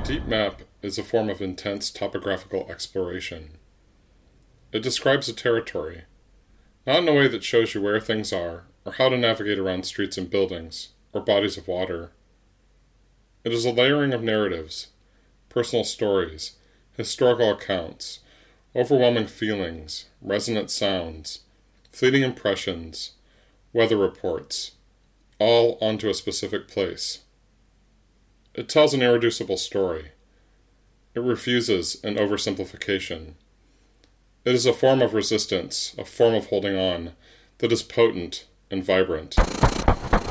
deep map is a form of intense topographical exploration. It describes a territory, not in a way that shows you where things are, or how to navigate around streets and buildings, or bodies of water. It is a layering of narratives, personal stories, historical accounts, overwhelming feelings, resonant sounds, fleeting impressions, weather reports, all onto a specific place. It tells an irreducible story. It refuses an oversimplification. It is a form of resistance, a form of holding on, that is potent and vibrant.